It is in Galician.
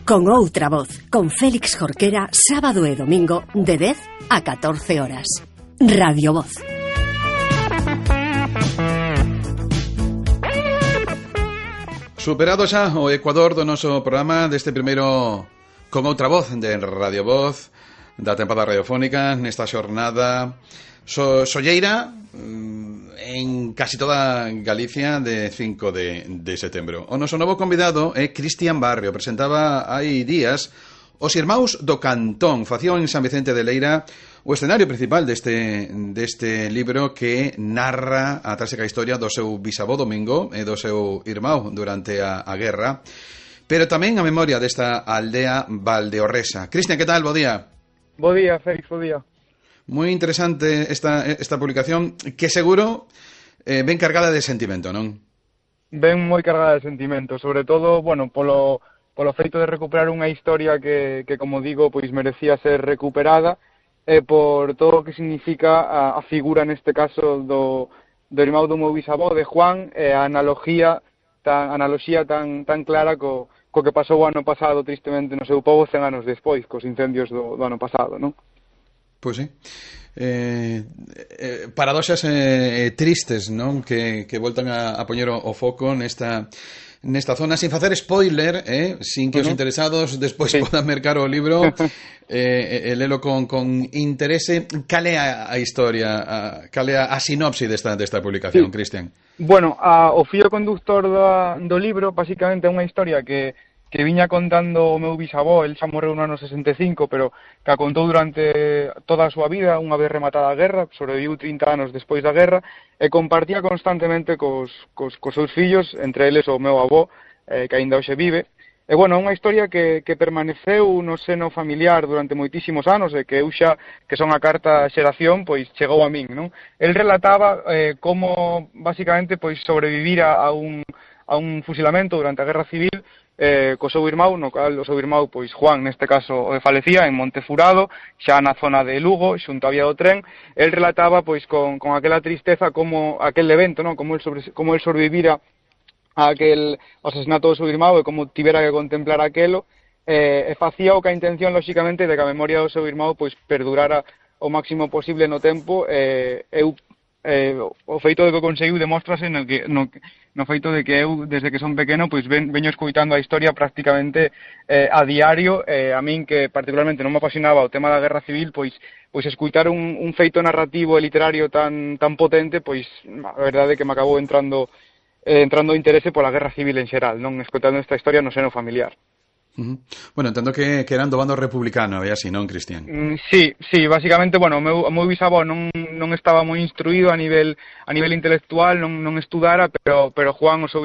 Con outra voz, con Félix Jorquera, sábado e domingo de 10 a 14 horas. Radio Voz. Superado xa o ecuador do noso programa deste primeiro Con outra voz de Radio Voz da tempada radiofónica nesta xornada solleira en casi toda Galicia de 5 de setembro. O noso novo convidado é Cristian Barrio. Presentaba hai días Os Irmáns do Cantón. Facía en San Vicente de Leira o escenario principal deste libro que narra a tráxica historia do seu bisavó Domingo e do seu irmão durante a guerra, pero tamén a memoria desta aldea valdeorresa. Cristian, que tal? Bo día. Bo día, Félix, bo día. Moi interesante esta publicación que seguro ben cargada de sentimento, non? Ben moi cargada de sentimento, sobre todo, bueno, polo feito de recuperar unha historia que como digo, pois merecía ser recuperada, e por todo o que significa a figura neste caso do irmão do meu bisavó, de Juan, e a analoxía tan clara co que pasou o ano pasado tristemente no seu pobo 100 anos despois, cos incendios do ano pasado, non? Pois sí. Paradoxas tristes, non? Que voltan a poñer o foco nesta zona, sin facer spoiler, sin que os interesados despois podan mercar o libro e lelo con interese. Cal é a historia, cal é a sinopse desta publicación, Cristian? Bueno, o fío conductor do libro basicamente é unha historia que viña contando o meu bisavó. El xa morreu no ano 65, pero que a contou durante toda a súa vida, unha vez rematada a guerra, sobreviviu 30 anos despois da guerra, e compartía constantemente cos seus fillos, entre eles o meu avó, que aínda hoxe vive. E, bueno, unha historia que permaneceu no seno familiar durante moitísimos anos, e que eu xa, que son a carta xeración, pois chegou a min, non? El relataba como, basicamente, pois sobrevivir a un fusilamento durante a Guerra Civil, co seu irmão, no cal o seu irmão, pois Juan, neste caso, falecía en Montefurado, xa na zona de Lugo, xunto á vía do tren. El relataba, pois, con aquela tristeza, como aquel evento, non? Como el sobrevivira a aquel asesinato do seu irmão e como tivera que contemplar aquelo, e facía o que a intención, lóxicamente, de que a memoria do seu irmão, pois, perdurara o máximo posible no tempo. O feito de que conseguiu demostrase no feito de que eu, desde que son pequeno, pois veño escoitando a historia prácticamente a diario. A min, que particularmente non me apasionaba o tema da Guerra Civil, pois escoitar un feito narrativo e literario tan potente, pois a verdade é que me acabou entrando interese pola Guerra Civil en xeral, non escoitando esta historia no seno familiar. Bueno, entendo que eran do bando republicano, é así, non, Cristian? Sí, basicamente, bueno, o meu bisavó non estaba moi instruído a nivel intelectual, non estudara, pero Juan, o seu